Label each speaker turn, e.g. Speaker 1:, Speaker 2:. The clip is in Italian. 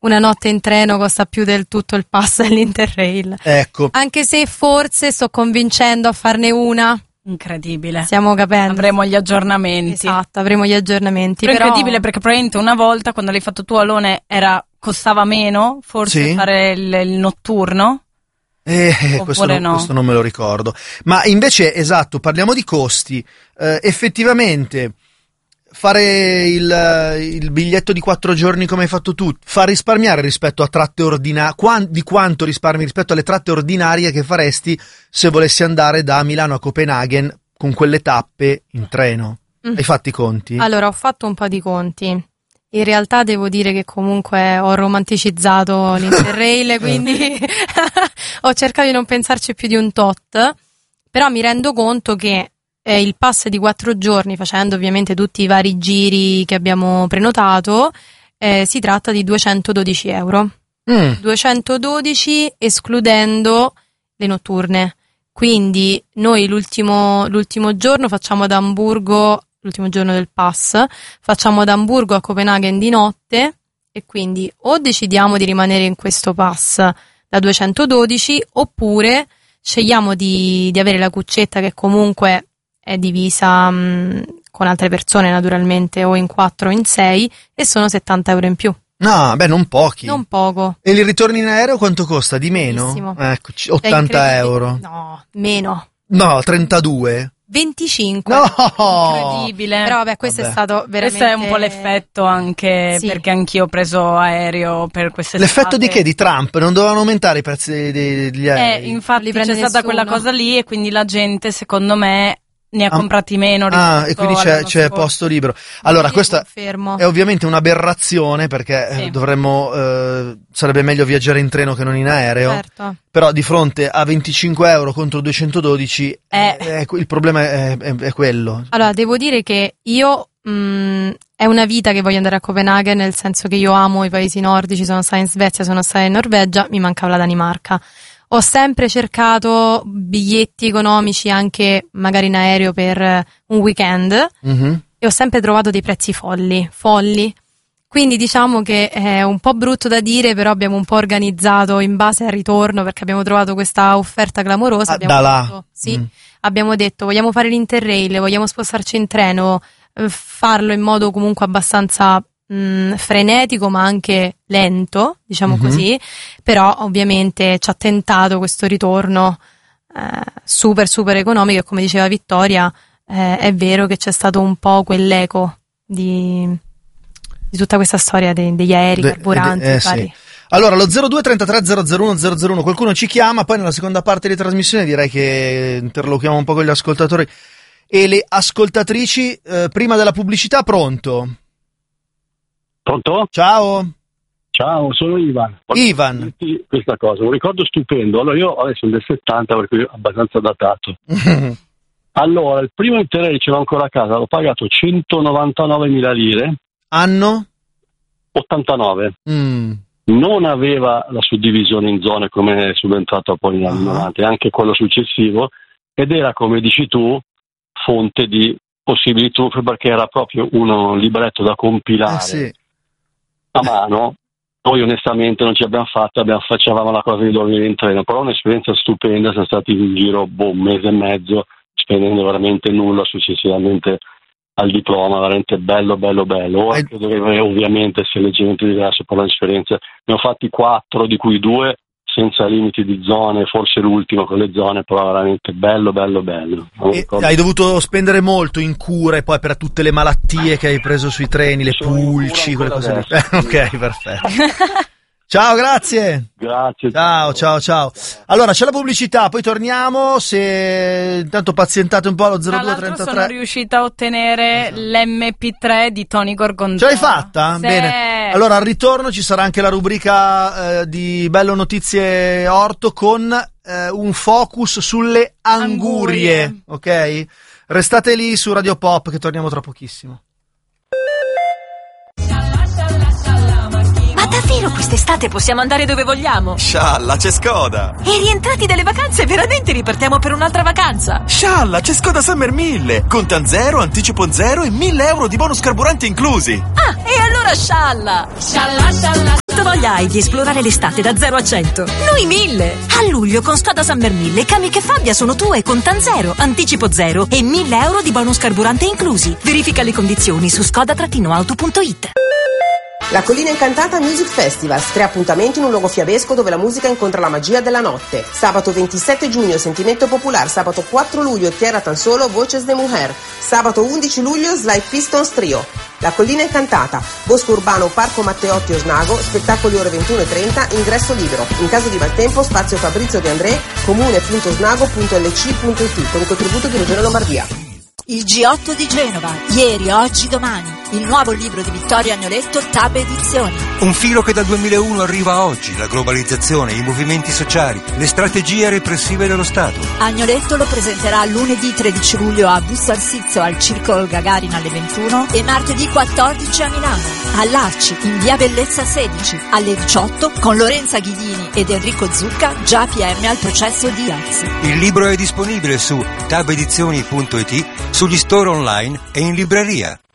Speaker 1: una notte in treno costa più del tutto il pass dell'Interrail.
Speaker 2: Ecco.
Speaker 1: Anche se forse sto convincendo a farne una.
Speaker 3: Incredibile.
Speaker 1: Stiamo capendo.
Speaker 3: Avremo gli aggiornamenti.
Speaker 1: Esatto, avremo gli aggiornamenti.
Speaker 3: Però incredibile, perché probabilmente una volta quando l'hai fatto tu, Alone, costava meno forse fare il notturno.
Speaker 2: Questo non me lo ricordo. Ma invece, esatto, parliamo di costi. Effettivamente fare il biglietto di 4 giorni come hai fatto tu fa risparmiare rispetto a tratte ordinarie. Di quanto risparmi rispetto alle tratte ordinarie che faresti se volessi andare da Milano a Copenaghen con quelle tappe in treno? Hai fatto i conti?
Speaker 1: Allora, ho fatto un po' di conti. In realtà devo dire che comunque ho romanticizzato l'Interrail, quindi ho cercato di non pensarci più di un tot, però mi rendo conto che il pass di 4 giorni, facendo ovviamente tutti i vari giri che abbiamo prenotato, si tratta di 212 euro. 212 escludendo le notturne. Quindi noi l'ultimo giorno facciamo da Amburgo, l'ultimo giorno del pass, facciamo da Amburgo a Copenaghen di notte, e quindi o decidiamo di rimanere in questo pass da 212 oppure scegliamo di avere la cuccetta, che comunque è divisa con altre persone naturalmente, o in 4 o in 6, e sono 70 euro in più.
Speaker 2: No, beh, non pochi.
Speaker 1: Non poco.
Speaker 2: E il ritorno in aereo quanto costa? Di meno?
Speaker 1: Benissimo.
Speaker 2: Eccoci, 80 euro.
Speaker 1: No, meno.
Speaker 2: No, 32.
Speaker 1: 25.
Speaker 2: No!
Speaker 3: Incredibile.
Speaker 1: Però vabbè, questo è stato veramente...
Speaker 3: Questo è un po' l'effetto anche, perché anch'io ho preso aereo per quest'estate.
Speaker 2: L'effetto di che? Di Trump? Non dovevano aumentare i prezzi degli aerei?
Speaker 3: Infatti c'è stata quella cosa lì, e quindi la gente, secondo me, ne ha comprati meno.
Speaker 2: E quindi c'è posto libero. Allora, questa è ovviamente un'aberrazione, perché sarebbe meglio viaggiare in treno che non in aereo. Certo. Però di fronte a 25 euro contro 212 il problema è quello.
Speaker 1: Allora, devo dire che io è una vita che voglio andare a Copenaghen, nel senso che io amo i paesi nordici, sono stata in Svezia, sono stata in Norvegia, mi mancava la Danimarca. Ho sempre cercato biglietti economici anche magari in aereo per un weekend, e ho sempre trovato dei prezzi folli. Quindi diciamo che è un po' brutto da dire, però abbiamo un po' organizzato in base al ritorno, perché abbiamo trovato questa offerta clamorosa. Abbiamo detto vogliamo fare l'Interrail, vogliamo spostarci in treno, farlo in modo comunque abbastanza frenetico ma anche lento, diciamo così, però ovviamente ci ha tentato questo ritorno super super economico, e come diceva Vittoria è vero che c'è stato un po' quell'eco di tutta questa storia degli aerei, carburanti vari.
Speaker 2: Allora, lo 02 33 001 001, qualcuno ci chiama, poi nella seconda parte di trasmissione direi che interloquiamo un po' con gli ascoltatori e le ascoltatrici. Prima della pubblicità, pronto?
Speaker 4: Pronto?
Speaker 2: Ciao,
Speaker 4: sono Ivan.
Speaker 2: Ivan.
Speaker 4: Questa cosa, un ricordo stupendo. Allora, io adesso sono del 70, per cui abbastanza datato. Allora, il primo Interrail ce l'ho ancora a casa, l'ho pagato 199.000 lire.
Speaker 2: Anno?
Speaker 4: 89. Non aveva la suddivisione in zone come è subentrato poi negli anni 90, e anche quello successivo, ed era, come dici tu, fonte di possibili truffe, perché era proprio un libretto da compilare a mano. Noi onestamente non ci abbiamo fatto, facevamo la cosa di dormire in treno, però un'esperienza stupenda. Siamo stati in giro un mese e mezzo, spendendo veramente nulla, successivamente al diploma, veramente bello. Ora credo che ovviamente sia leggermente diverso per l'esperienza. Ne ho fatti 4, di cui 2 senza limiti di zone, forse l'ultimo con le zone, però veramente bello.
Speaker 2: E hai dovuto spendere molto in cure poi per tutte le malattie che hai preso sui treni, le pulci, quelle cose lì. Ok, perfetto. Ciao, grazie. Ciao. Allora, c'è la pubblicità, poi torniamo. Se intanto pazientate un po' allo 0233.
Speaker 3: Sono riuscita a ottenere l'MP3 di Tony Gorgonzola.
Speaker 2: Ce l'hai fatta?
Speaker 3: Sì.
Speaker 2: Bene. Allora, al ritorno ci sarà anche la rubrica di Bello Notizie Orto con un focus sulle angurie. Ok? Restate lì su Radio Pop che torniamo tra pochissimo.
Speaker 5: Ma davvero quest'estate possiamo andare dove vogliamo?
Speaker 6: Scialla, c'è Skoda!
Speaker 5: E rientrati dalle vacanze veramente ripartiamo per un'altra vacanza?
Speaker 6: Scialla, c'è Skoda Summer 1000! Contan 0, anticipo 0 e 1.000 euro di bonus carburante inclusi!
Speaker 5: Ah, e allora scialla! Scialla! Voglio voglia hai di esplorare l'estate da 0 a 100? Noi 1000! A luglio con Skoda Summer 1000 Kamiq e Fabia sono tue con TAN 0, anticipo 0 e 1.000 euro di bonus carburante inclusi. Verifica le condizioni su skoda-auto.it.
Speaker 7: La Collina Incantata Music Festival, 3 appuntamenti in un luogo fiabesco dove la musica incontra la magia della notte. Sabato 27 giugno Sentimento Popular, sabato 4 luglio Tierra Tan Solo, Voces de Mujer, sabato 11 luglio Slide Pistons Trio. La Collina Incantata, Bosco Urbano, Parco Matteotti Osnago, spettacoli ore 21:30, ingresso libero. In caso di maltempo, spazio Fabrizio De André, comune.osnago.lc.it con il contributo di Regione Lombardia.
Speaker 8: Il G8 di Genova, ieri, oggi, domani. Il nuovo libro di Vittorio Agnoletto, Tab Edizioni.
Speaker 9: Un filo che dal 2001 arriva a oggi, la globalizzazione, i movimenti sociali, le strategie repressive dello Stato.
Speaker 8: Agnoletto lo presenterà lunedì 13 luglio a Busto Arsizio al Circolo Gagarin alle 21 e martedì 14 a Milano, all'Arci, in via Bellezza 16, alle 18 con Lorenza Ghidini ed Enrico Zucca, già PM al processo Diaz.
Speaker 9: Il libro è disponibile su tabedizioni.it, sugli store online e in libreria.